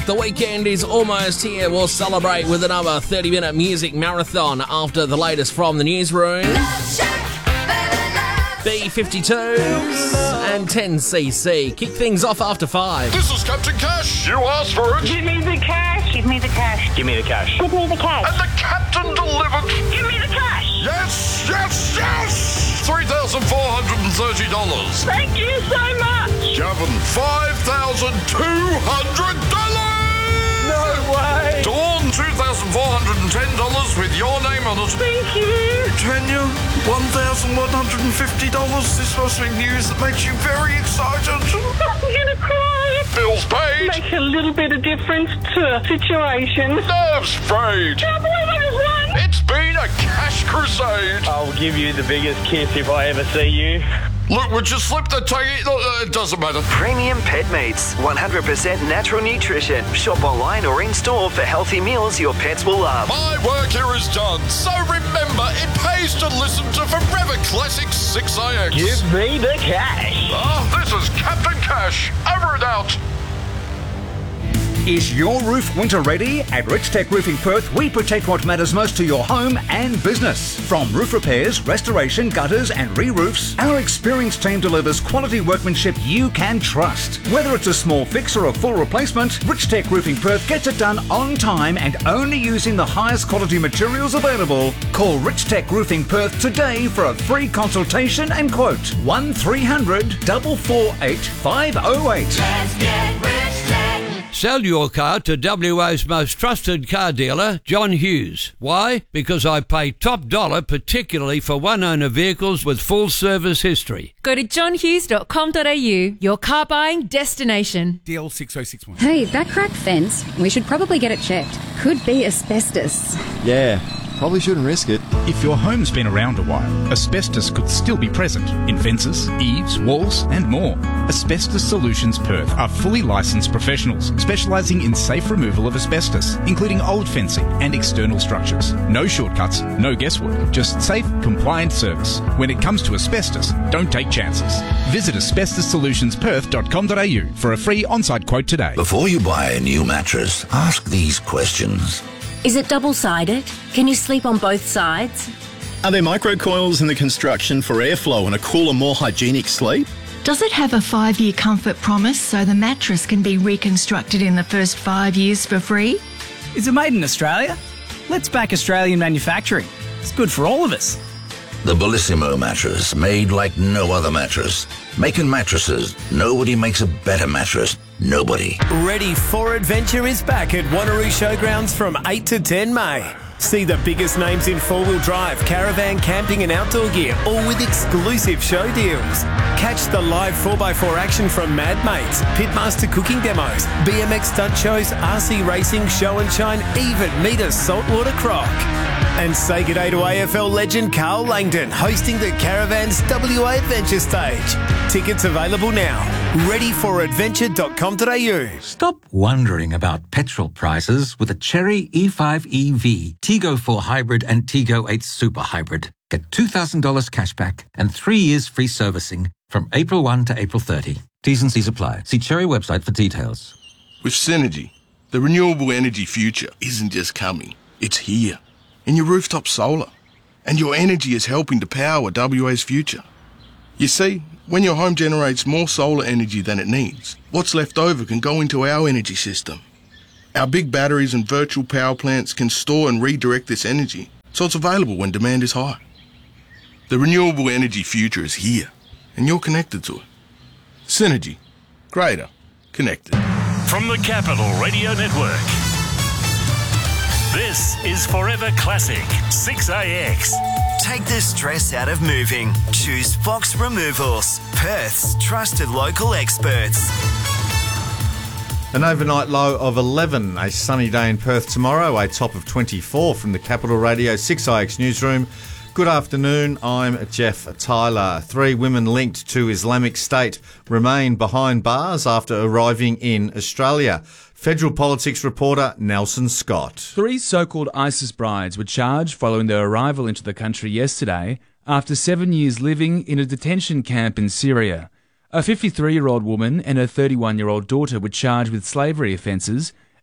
The weekend is almost here. We'll celebrate with another 30-minute music marathon after the latest from the newsroom. B-52s and 10cc. Kick things off after 5. This is Captain Cash. You asked for it. Give me the cash. Give me the cash. Give me the cash. Give me the cash. And the captain delivered. Give me the cash. Yes, yes, yes. $3,430. Thank you so much. Gavin, $5,200. No way. Dawn, $2,410 with your name on it. Thank you. Tanya, $1,150. This must be news that makes you very excited. I'm going to cry. Bills paid. Makes a little bit of difference to a situation. Nerves frayed. Can't believe I just won. It's been a cash crusade. I'll give you the biggest kiss if I ever see you. Look, would you slip the taggy? It doesn't matter. Premium Pet Meats, 100% natural nutrition. Shop online or in-store for healthy meals your pets will love. My work here is done, so remember, it pays to listen to Forever Classic 6IX. Give me the cash. This is Captain Cash. Over and out. Is your roof winter ready? At Rich Tech Roofing Perth, we protect what matters most to your home and business. From roof repairs, restoration, gutters and re-roofs, our experienced team delivers quality workmanship you can trust. Whether it's a small fix or a full replacement, Rich Tech Roofing Perth gets it done on time and only using the highest quality materials available. Call Rich Tech Roofing Perth today for a free consultation and quote. 1300 448 508. Let's get Rich Tech. Sell your car to WA's most trusted car dealer, John Hughes. Why? Because I pay top dollar, particularly for one-owner vehicles with full service history. Go to johnhughes.com.au, your car buying destination. DL 6061. Hey, that cracked fence, we should probably get it checked. Could be asbestos. Yeah, probably shouldn't risk it. If your home's been around a while, asbestos could still be present in fences, eaves, walls and more. Asbestos Solutions Perth are fully licensed professionals specialising in safe removal of asbestos, including old fencing and external structures. No shortcuts, no guesswork, just safe, compliant service. When it comes to asbestos, don't take chances. Visit asbestossolutionsperth.com.au for a free on-site quote today. Before you buy a new mattress, ask these questions. Is it double-sided? Can you sleep on both sides? Are there microcoils in the construction for airflow and a cooler, more hygienic sleep? Does it have a 5-year comfort promise so the mattress can be reconstructed in the first 5 years for free? Is it made in Australia? Let's back Australian manufacturing. It's good for all of us. The Bellissimo mattress, made like no other mattress. Making mattresses, nobody makes a better mattress. Nobody. Ready for Adventure is back at Wanneroo Showgrounds from 8 to 10 May. See the biggest names in four-wheel drive, caravan, camping and outdoor gear, all with exclusive show deals. Catch the live 4x4 action from Mad Mates, Pitmaster cooking demos, BMX stunt shows, RC racing, show and shine, even meet a saltwater croc. And say g'day to AFL legend Carl Langdon, hosting the Caravans WA Adventure Stage. Tickets available now. readyforadventure.com.au. Stop wondering about petrol prices with a Chery E5 EV, Tiggo 4 Hybrid and Tiggo 8 Super Hybrid. Get $2,000 cashback and 3 years free servicing from April 1 to April 30. T's and C's apply. See Chery website for details. With Synergy, the renewable energy future isn't just coming, it's here. In your rooftop solar. And your energy is helping to power WA's future. You see, when your home generates more solar energy than it needs, what's left over can go into our energy system. Our big batteries and virtual power plants can store and redirect this energy, so it's available when demand is high. The renewable energy future is here, and you're connected to it. Synergy. Greater. Connected. From the Capital Radio Network, this is Forever Classic 6AX. Take the stress out of moving. Choose Fox Removals, Perth's trusted local experts. An overnight low of 11, a sunny day in Perth tomorrow, a top of 24 from the Capital Radio 6IX newsroom. Good afternoon, I'm Jeff Tyler. 3 women linked to Islamic State remain behind bars after arriving in Australia. Federal politics reporter Nelson Scott. 3 so-called ISIS brides were charged following their arrival into the country yesterday after 7 years living in a detention camp in Syria. A 53-year-old woman and her 31-year-old daughter were charged with slavery offences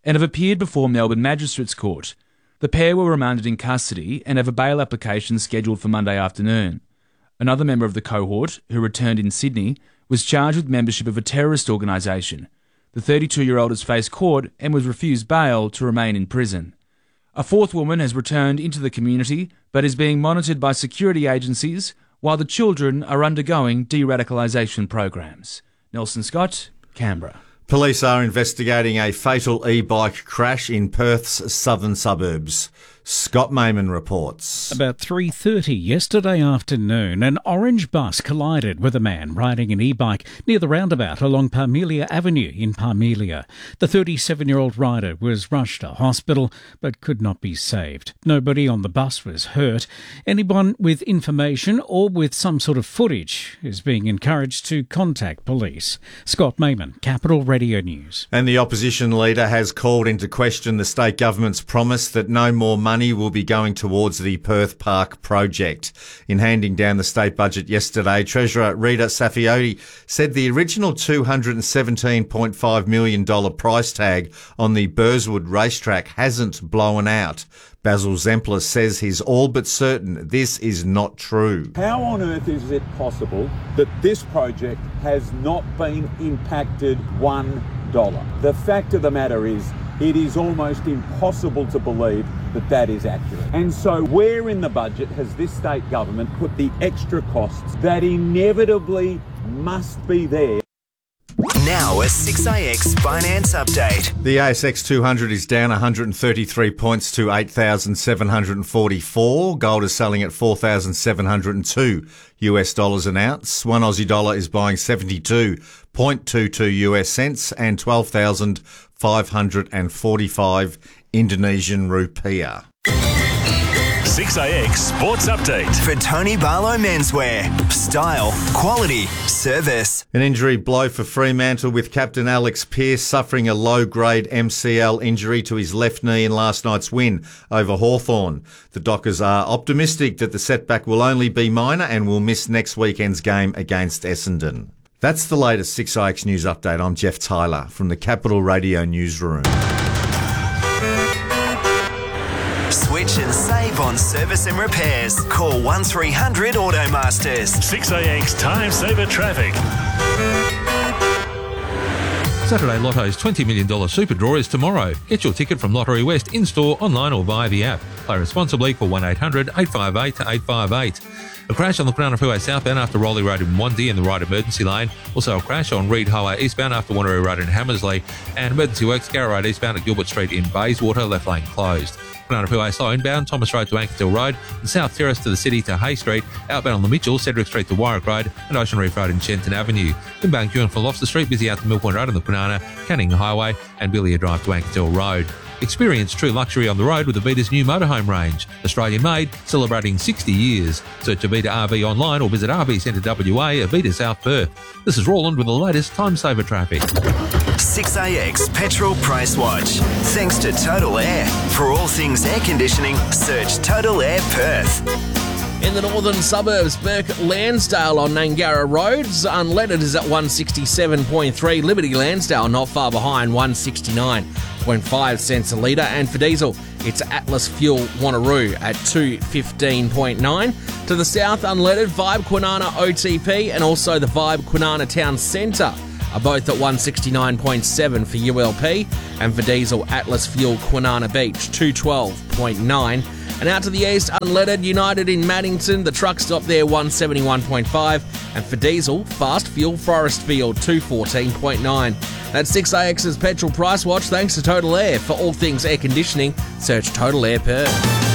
and have appeared before Melbourne Magistrates Court. The pair were remanded in custody and have a bail application scheduled for Monday afternoon. Another member of the cohort, who returned in Sydney, was charged with membership of a terrorist organisation. The 32-year-old has faced court and was refused bail to remain in prison. A fourth woman has returned into the community but is being monitored by security agencies while the children are undergoing de-radicalisation programs. Nelson Scott, Canberra. Police are investigating a fatal e-bike crash in Perth's southern suburbs. Scott Mayman reports. About 3:30 yesterday afternoon, an orange bus collided with a man riding an e-bike near the roundabout along Parmelia Avenue in Parmelia. The 37-year-old rider was rushed to hospital but could not be saved. Nobody on the bus was hurt. Anyone with information or with some sort of footage is being encouraged to contact police. Scott Mayman, Capital Radio News. And the opposition leader has called into question the state government's promise that no more money will be going towards the Perth Park project. In handing down the state budget yesterday, Treasurer Rita Safioti said the original $217.5 million price tag on the Burswood racetrack hasn't blown out. Basil Zempler says he's all but certain this is not true. How on earth is it possible that this project has not been impacted $1? The fact of the matter is, it is almost impossible to believe that that is accurate. And so where in the budget has this state government put the extra costs that inevitably must be there? Now a 6AX finance update. The ASX 200 is down 133 points to 8,744. Gold is selling at $4,702 US an ounce. One Aussie dollar is buying 72.22 US cents and 12,545 Indonesian rupiah. 6AX Sports Update. For Tony Barlow Menswear. Style, quality, service. An injury blow for Fremantle with captain Alex Pearce suffering a low-grade MCL injury to his left knee in last night's win over Hawthorn. The Dockers are optimistic that the setback will only be minor and will miss next weekend's game against Essendon. That's the latest 6AX News Update. I'm Jeff Tyler from the Capital Radio Newsroom. Switch and save on service and repairs. Call 1300 Automasters. 6AX Time Saver Traffic. Saturday Lotto's $20 million super draw is tomorrow. Get your ticket from Lottery West in-store, online or via the app. Play responsibly for 1-800-858-858. A crash on the Kwinana Freeway southbound after Rowley Road in Wandee in the right emergency lane. Also a crash on Reed Highway eastbound after Wanneroo Road in Hammersley. And emergency works Garra Road eastbound at Gilbert Street in Bayswater, left lane closed. Kwinana Freeway slow inbound, Thomas Road to Ankerstall Road, and South Terrace to the City to Hay Street, outbound on the Mitchell, Cedric Street to Warwick Road, and Ocean Reef Road in Shenton Avenue. Inbound queuing for Lobster Street, busy out to Mill Point Road on the Kwinana, Canning Highway, and Billiard Drive to Ankerstall Road. Experience true luxury on the road with Avita's new motorhome range. Australian made, celebrating 60 years. Search Avita RV online or visit RV Centre WA, Avita South Perth. This is Roland with the latest time saver traffic. 6AX Petrol Price Watch. Thanks to Total Air. For all things air conditioning, search Total Air Perth. In the northern suburbs, Burke Lansdale on Nangara Roads. Unleaded is at 167.3. Liberty Lansdale not far behind, 169.5 cents a litre. And for diesel, it's Atlas Fuel Wanneroo at 215.9. To the south, unleaded, Vibe Kwinana OTP and also the Vibe Kwinana Town Centre are both at 169.7 for ULP. And for diesel, Atlas Fuel Kwinana Beach, 212.9. And out to the east, unleaded, United in Maddington, the truck stop there, 171.5. And for diesel, Fast Fuel Forestfield, 214.9. That's 6AX's Petrol Price Watch, thanks to Total Air. For all things air conditioning, search Total Air Perth.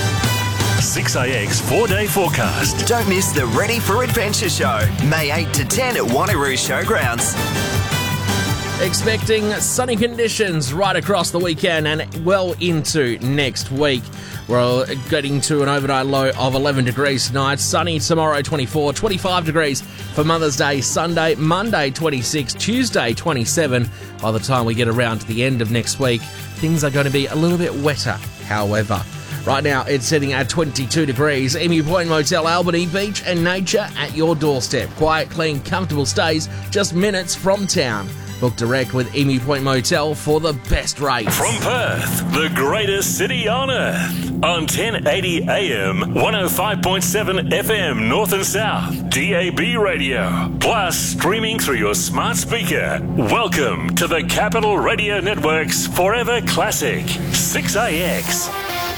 6AX 4-day forecast. Don't miss the Ready for Adventure show, May 8 to 10 at Wanneroo Showgrounds. Expecting sunny conditions right across the weekend and well into next week. We're getting to an overnight low of 11 degrees tonight. Sunny tomorrow, 24, 25 degrees for Mother's Day Sunday, Monday 26, Tuesday 27. By the time we get around to the end of next week, things are going to be a little bit wetter, however. Right now, it's sitting at 22 degrees. Emu Point Motel, Albany Beach and nature at your doorstep. Quiet, clean, comfortable stays just minutes from town. Book direct with Emu Point Motel for the best rates. From Perth, the greatest city on earth. On 1080 AM, 105.7 FM North and South, DAB radio. Plus, streaming through your smart speaker. Welcome to the Capital Radio Network's Forever Classic, 6AX.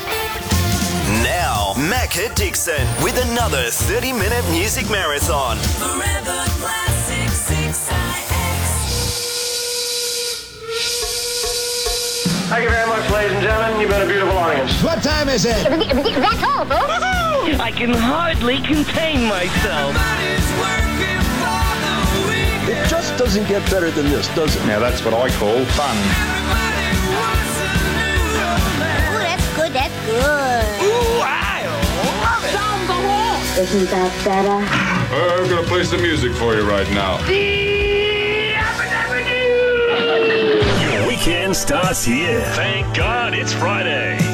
Now, Macca Dixon with another 30-minute music marathon. Forever Classic 6AX. Thank you very much, ladies and gentlemen. You've been a beautiful audience. What time is it? That's all, folks. I can hardly contain myself. It just doesn't get better than this, does it? Now, that's what I call fun. Ooh, that's good, that's good. Ooh, I love it. Down the wall. Isn't that better? I'm going to play some music for you right now. Your weekend starts here. Thank God it's Friday.